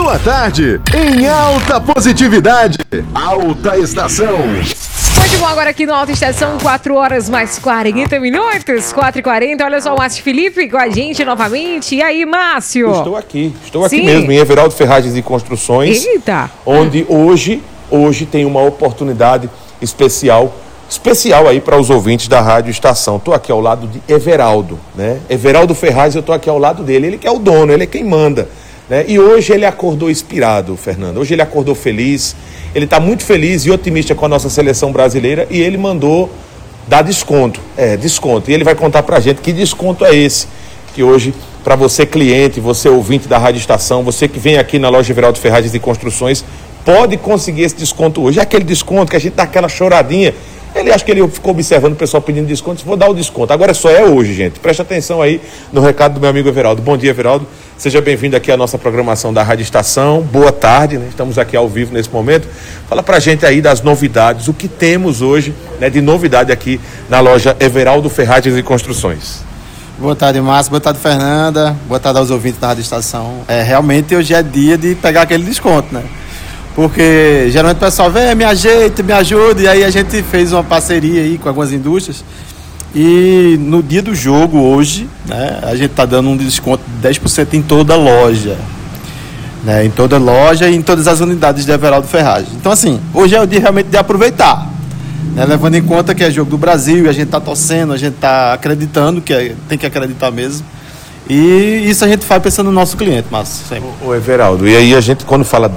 sua tarde em alta positividade. Alta Estação. Muito bom, agora aqui no Alta Estação, 4 horas mais 40 minutos, 4h40. Olha só o Márcio Felipe com a gente novamente. E aí, Márcio? Estou aqui mesmo, em Everaldo Ferragens e Construções. Eita! Onde hoje tem uma oportunidade especial aí para os ouvintes da Rádio Estação. Estou aqui ao lado de Everaldo, né? Everaldo Ferraz, eu estou aqui ao lado dele. Ele que é o dono, ele é quem manda, né? E hoje ele acordou inspirado, Fernando. Hoje ele acordou feliz. Ele está muito feliz e otimista com a nossa seleção brasileira e ele mandou dar desconto. Desconto. E ele vai contar pra gente que desconto é esse. Que hoje, para você cliente, você ouvinte da Rádio Estação, você que vem aqui na loja Everaldo Ferragens e Construções, pode conseguir esse desconto hoje. É aquele desconto que a gente dá aquela choradinha. Ele acha que ele ficou observando o pessoal pedindo desconto. Vou dar o desconto. Agora só é hoje, gente. Presta atenção aí no recado do meu amigo Everaldo. Bom dia, Everaldo. Seja bem-vindo aqui à nossa programação da Rádio Estação. Boa tarde, né? Estamos aqui ao vivo nesse momento. Fala pra gente aí das novidades, o que temos hoje, né, de novidade aqui na loja Everaldo Ferragens e Construções. Boa tarde, Márcio. Boa tarde, Fernanda. Boa tarde aos ouvintes da Rádio Estação. Realmente hoje é dia de pegar aquele desconto, né? Porque geralmente o pessoal vem, me ajeita, me ajuda, e aí a gente fez uma parceria aí com algumas indústrias. E no dia do jogo, hoje, né, a gente está dando um desconto de 10% em toda a loja. Né, em toda a loja e em todas as unidades de Everaldo Ferragens. Então, assim, hoje é o dia realmente de aproveitar. Né, levando em conta que é jogo do Brasil, e a gente está torcendo, a gente está acreditando, tem que acreditar mesmo. E isso a gente faz pensando no nosso cliente, Márcio. Ô Everaldo, e aí a gente quando fala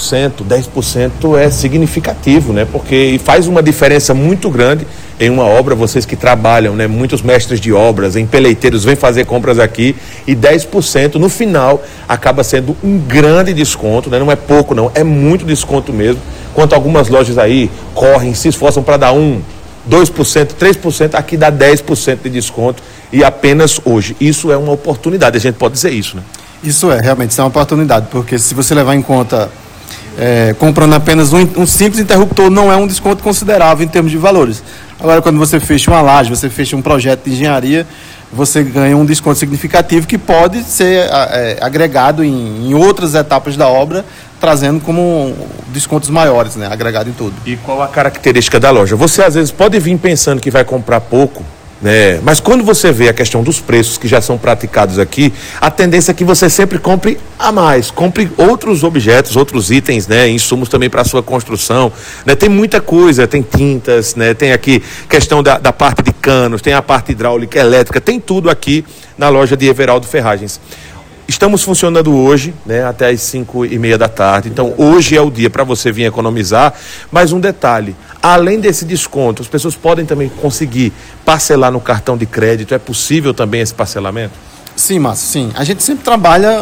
10% é significativo, né? Porque faz uma diferença muito grande em uma obra, vocês que trabalham, né? Muitos mestres de obras, empreiteiros vêm fazer compras aqui e 10% no final acaba sendo um grande desconto, né? Não é pouco não, é muito desconto mesmo. Enquanto algumas lojas aí correm, se esforçam para dar 1%, 2%, 3%, aqui dá 10% de desconto e apenas hoje. Isso é uma oportunidade, a gente pode dizer isso, né? Isso realmente isso é uma oportunidade, porque se você levar em conta, comprando apenas um simples interruptor, não é um desconto considerável em termos de valores. Agora, quando você fecha uma laje, você fecha um projeto de engenharia, você ganha um desconto significativo que pode ser agregado em outras etapas da obra, trazendo como descontos maiores, né? Agregado em tudo. E qual a característica da loja? Você às vezes pode vir pensando que vai comprar pouco, né? Mas quando você vê a questão dos preços que já são praticados aqui, a tendência é que você sempre compre a mais, compre outros objetos, outros itens, né? Insumos também para a sua construção, né? Tem muita coisa, tem tintas, né? Tem aqui questão da parte de canos, tem a parte hidráulica, elétrica, tem tudo aqui na loja de Everaldo Ferragens. Estamos funcionando hoje, né, até as 5h30 da tarde. Então, hoje é o dia para você vir economizar. Mas um detalhe, além desse desconto, as pessoas podem também conseguir parcelar no cartão de crédito. É possível também esse parcelamento? Sim, Márcio, sim. A gente sempre trabalha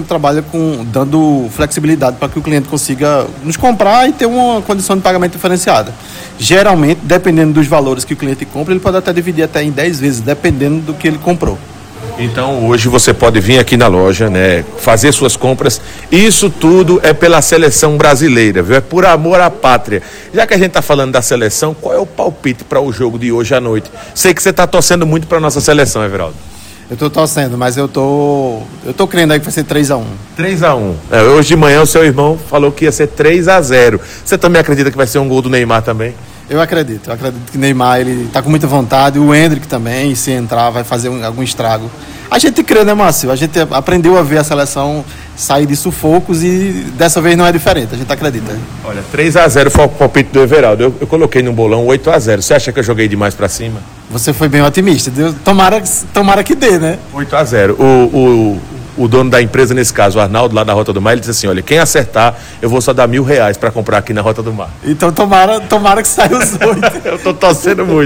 dando flexibilidade para que o cliente consiga nos comprar e ter uma condição de pagamento diferenciada. Geralmente, dependendo dos valores que o cliente compra, ele pode até dividir até em 10 vezes, dependendo do que ele comprou. Então hoje você pode vir aqui na loja, né, fazer suas compras. Isso tudo é pela seleção brasileira, viu? É por amor à pátria. Já que a gente está falando da seleção, qual é o palpite para o jogo de hoje à noite? Sei que você está torcendo muito para a nossa seleção, Everaldo. Eu estou torcendo, mas eu tô crendo aí que vai ser 3-1. 3-1. Hoje de manhã o seu irmão falou que ia ser 3-0. Você também acredita que vai ser um gol do Neymar também? Eu acredito que o Neymar, ele tá com muita vontade, o Endrick também, se entrar, vai fazer algum estrago. A gente crê, né, Márcio? A gente aprendeu a ver a seleção sair de sufocos e dessa vez não é diferente, a gente acredita. Olha, 3-0 foi o palpite do Everaldo, eu coloquei no bolão 8-0, você acha que eu joguei demais pra cima? Você foi bem otimista, tomara que dê, né? 8-0, o dono da empresa, nesse caso, o Arnaldo, lá na Rota do Mar, ele disse assim, olha, quem acertar, eu vou só dar R$1.000 para comprar aqui na Rota do Mar. Então tomara que saia os 8. Eu tô torcendo muito.